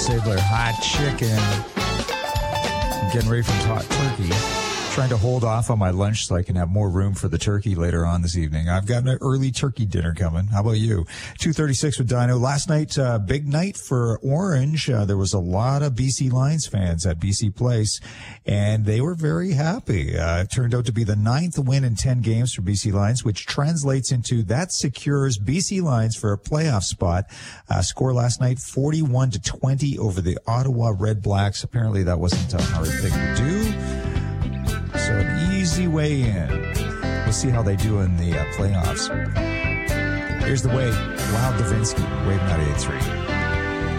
Sabler hot chicken. I'm getting ready for hot turkey. Trying to hold off on my lunch so I can have more room for the turkey later on this evening. I've got an early turkey dinner coming. How about you? 2:36 with Dino. Last night, big night for Orange. There was a lot of BC Lions fans at BC Place, and they were very happy. It turned out to be the 9th win in 10 games for BC Lions, which translates into that secures BC Lions for a playoff spot. Score last night, 41-20 over the Ottawa Red Blacks. Apparently that wasn't a hard thing to do. So an easy way in. We'll see how they do in the playoffs. Here's the Wave. Wild Davinsky, Wave 98.3.